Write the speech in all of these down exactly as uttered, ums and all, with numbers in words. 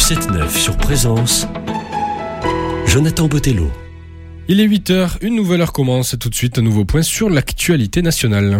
sept neuf sur Présence, Jonathan Botello. Il est huit heures, une nouvelle heure commence. Tout de suite, un nouveau point sur l'actualité nationale.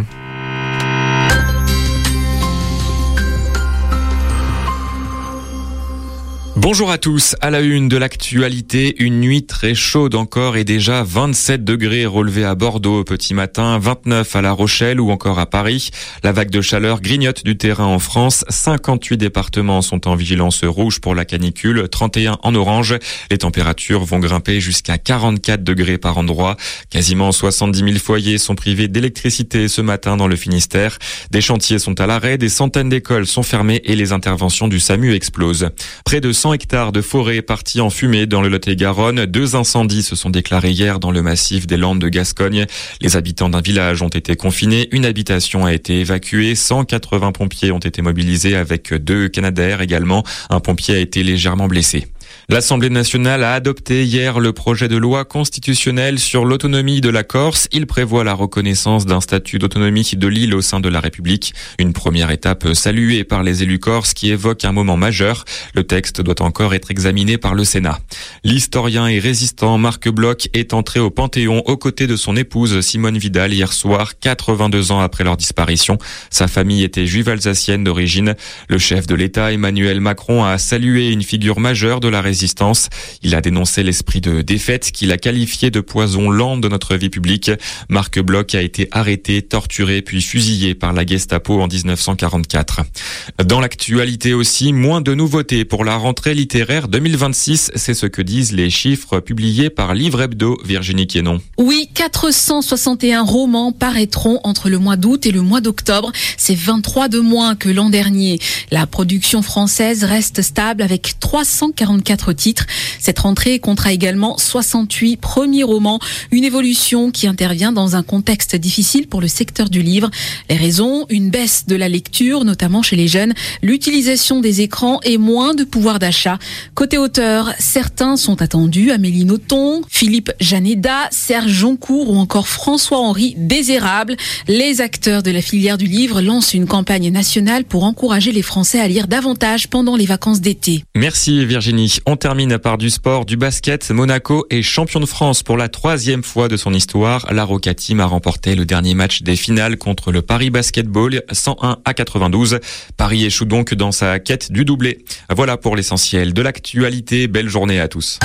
Bonjour à tous, à la une de l'actualité, une nuit très chaude encore et déjà vingt-sept degrés relevés à Bordeaux au petit matin, vingt-neuf à La Rochelle ou encore à Paris. La vague de chaleur grignote du terrain en France, cinquante-huit départements sont en vigilance rouge pour la canicule, trente et un en orange. Les températures vont grimper jusqu'à quarante-quatre degrés par endroit. Quasiment soixante-dix mille foyers sont privés d'électricité ce matin dans le Finistère. Des chantiers sont à l'arrêt, des centaines d'écoles sont fermées et les interventions du SAMU explosent. Près de cent hectares de forêt partis en fumée dans le Lot-et-Garonne. Deux incendies se sont déclarés hier dans le massif des Landes de Gascogne. Les habitants d'un village ont été confinés. Une habitation a été évacuée. cent quatre-vingts pompiers ont été mobilisés avec deux Canadair également. Un pompier a été légèrement blessé. L'Assemblée nationale a adopté hier le projet de loi constitutionnelle sur l'autonomie de la Corse. Il prévoit la reconnaissance d'un statut d'autonomie de l'île au sein de la République. Une première étape saluée par les élus corses qui évoque un moment majeur. Le texte doit encore être examiné par le Sénat. L'historien et résistant Marc Bloch est entré au Panthéon aux côtés de son épouse Simone Vidal hier soir, quatre-vingt-deux ans après leur disparition. Sa famille était juive alsacienne d'origine. Le chef de l'État, Emmanuel Macron, a salué une figure majeure de la résistance. Il a dénoncé l'esprit de défaite qu'il a qualifié de poison lent de notre vie publique. Marc Bloch a été arrêté, torturé puis fusillé par la Gestapo en dix-neuf cent quarante-quatre. Dans l'actualité aussi, moins de nouveautés pour la rentrée littéraire deux mille vingt-six. C'est ce que disent les chiffres publiés par Livre Hebdo. Virginie Quénon. Oui, quatre cent soixante et un romans paraîtront entre le mois d'août et le mois d'octobre. C'est vingt-trois de moins que l'an dernier. La production française reste stable avec trois cent quarante-quatre titres. Cette rentrée comptera également soixante-huit premiers romans, une évolution qui intervient dans un contexte difficile pour le secteur du livre. Les raisons, une baisse de la lecture, notamment chez les jeunes, l'utilisation des écrans et moins de pouvoir d'achat. Côté auteur, certains sont attendus, Amélie Nothomb, Philippe Janeda, Serge Joncourt ou encore François-Henri Désérable. Les acteurs de la filière du livre lancent une campagne nationale pour encourager les Français à lire davantage pendant les vacances d'été. Merci Virginie. On termine par du sport, du basket. Monaco est champion de France pour la troisième fois de son histoire. La Roca Team a remporté le dernier match des finales contre le Paris Basketball, cent un à quatre-vingt-douze. Paris échoue donc dans sa quête du doublé. Voilà pour l'essentiel de l'actualité. Belle journée à tous.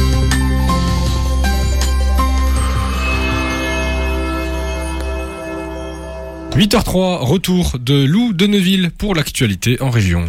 huit heures trois, retour de Lou de Neuville pour l'actualité en région.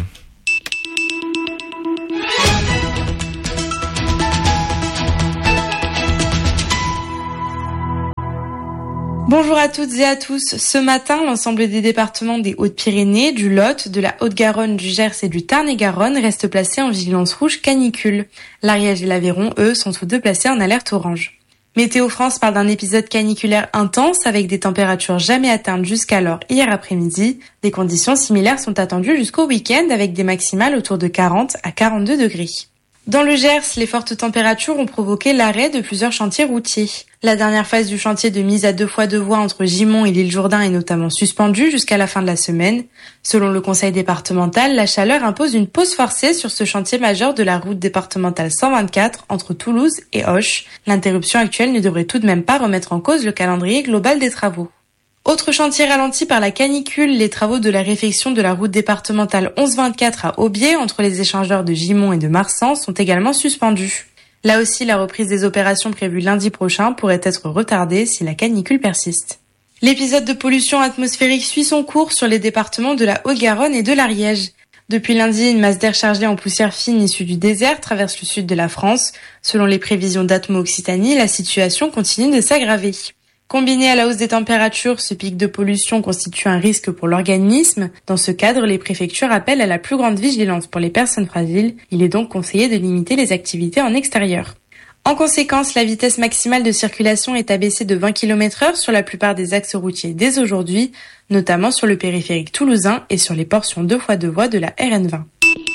Bonjour à toutes et à tous. Ce matin, l'ensemble des départements des Hautes-Pyrénées, du Lot, de la Haute-Garonne, du Gers et du Tarn-et-Garonne restent placés en vigilance rouge canicule. L'Ariège et l'Aveyron, eux, sont tous deux placés en alerte orange. Météo France parle d'un épisode caniculaire intense avec des températures jamais atteintes jusqu'alors hier après-midi. Des conditions similaires sont attendues jusqu'au week-end avec des maximales autour de quarante à quarante-deux degrés. Dans le Gers, les fortes températures ont provoqué l'arrêt de plusieurs chantiers routiers. La dernière phase du chantier de mise à deux fois deux voies entre Gimont et l'île Jourdain est notamment suspendue jusqu'à la fin de la semaine. Selon le conseil départemental, la chaleur impose une pause forcée sur ce chantier majeur de la route départementale cent vingt-quatre entre Toulouse et Auch. L'interruption actuelle ne devrait tout de même pas remettre en cause le calendrier global des travaux. Autre chantier ralenti par la canicule, les travaux de la réfection de la route départementale onze vingt-quatre à Aubier entre les échangeurs de Gimont et de Marsan sont également suspendus. Là aussi, la reprise des opérations prévues lundi prochain pourrait être retardée si la canicule persiste. L'épisode de pollution atmosphérique suit son cours sur les départements de la Haute-Garonne et de l'Ariège. Depuis lundi, une masse d'air chargée en poussière fine issue du désert traverse le sud de la France. Selon les prévisions d'Atmo Occitanie, la situation continue de s'aggraver. Combiné à la hausse des températures, ce pic de pollution constitue un risque pour l'organisme. Dans ce cadre, les préfectures appellent à la plus grande vigilance pour les personnes fragiles. Il est donc conseillé de limiter les activités en extérieur. En conséquence, la vitesse maximale de circulation est abaissée de vingt kilomètres heure sur la plupart des axes routiers dès aujourd'hui, notamment sur le périphérique toulousain et sur les portions deux fois deux voies de la R N vingt.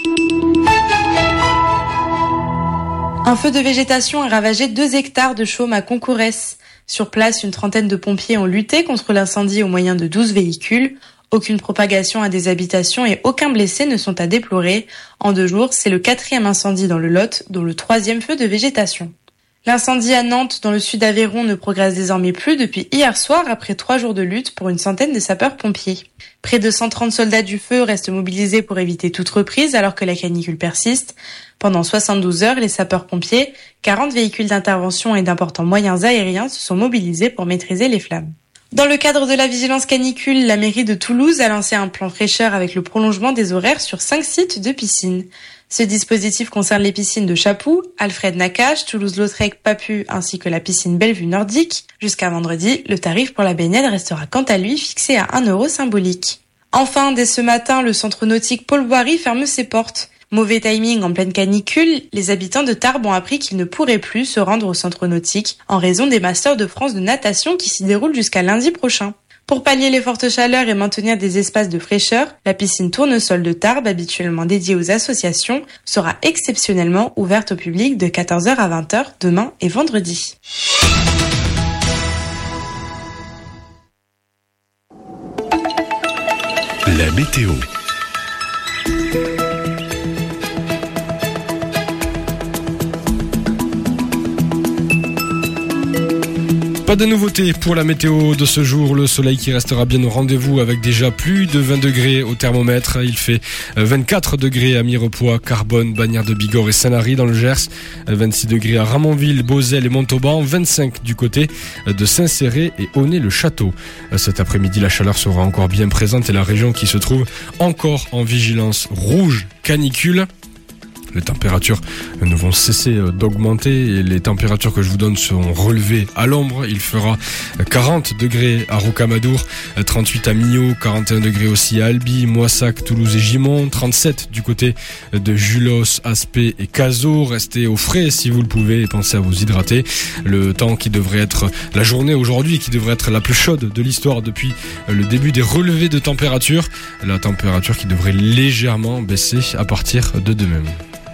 Un feu de végétation a ravagé deux hectares de chaume à Concourès. Sur place, une trentaine de pompiers ont lutté contre l'incendie au moyen de douze véhicules. Aucune propagation à des habitations et aucun blessé ne sont à déplorer. En deux jours, c'est le quatrième incendie dans le Lot, dont le troisième feu de végétation. L'incendie à Nantes, dans le sud d'Aveyron, ne progresse désormais plus depuis hier soir après trois jours de lutte pour une centaine de sapeurs-pompiers. Près de cent trente soldats du feu restent mobilisés pour éviter toute reprise alors que la canicule persiste. Pendant soixante-douze heures, les sapeurs-pompiers, quarante véhicules d'intervention et d'importants moyens aériens se sont mobilisés pour maîtriser les flammes. Dans le cadre de la vigilance canicule, la mairie de Toulouse a lancé un plan fraîcheur avec le prolongement des horaires sur cinq sites de piscines. Ce dispositif concerne les piscines de Chapoux, Alfred-Nakache, Toulouse-Lautrec, Papu ainsi que la piscine Bellevue Nordique. Jusqu'à vendredi, le tarif pour la baignade restera quant à lui fixé à un euro symbolique. Enfin, dès ce matin, le centre nautique Paul Boiry ferme ses portes. Mauvais timing en pleine canicule, les habitants de Tarbes ont appris qu'ils ne pourraient plus se rendre au centre nautique en raison des Masters de France de natation qui s'y déroulent jusqu'à lundi prochain. Pour pallier les fortes chaleurs et maintenir des espaces de fraîcheur, la piscine Tournesol de Tarbes, habituellement dédiée aux associations, sera exceptionnellement ouverte au public de quatorze heures à vingt heures demain et vendredi. La météo. Pas de nouveauté pour la météo de ce jour. Le soleil qui restera bien au rendez-vous avec déjà plus de vingt degrés au thermomètre. Il fait vingt-quatre degrés à Mirepoix, Carbone, Bagnères de Bigorre et Saint-Lary dans le Gers. vingt-six degrés à Ramonville, Beauzelle et Montauban. vingt-cinq du côté de Saint-Céré et Aunay-le-Château. Cet après-midi, la chaleur sera encore bien présente et la région qui se trouve encore en vigilance rouge canicule. Les températures ne vont cesser d'augmenter et les températures que je vous donne seront relevées à l'ombre. Il fera quarante degrés à Rocamadour, trente-huit à Millau, quarante et un degrés aussi à Albi, Moissac, Toulouse et Gimont, trente-sept du côté de Julos, Aspet et Cazaux. Restez au frais si vous le pouvez et pensez à vous hydrater. Le temps qui devrait être, la journée aujourd'hui qui devrait être la plus chaude de l'histoire depuis le début des relevés de température. La température qui devrait légèrement baisser à partir de demain.